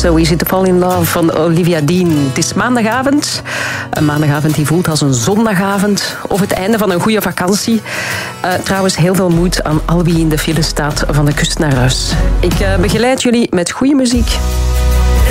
So Easy to Fall in Love van Olivia Dean. Het is maandagavond. Een maandagavond die voelt als een zondagavond. Of het einde van een goede vakantie. Trouwens, heel veel moed aan al wie in de file staat van de kust naar huis. Ik begeleid jullie met goede muziek.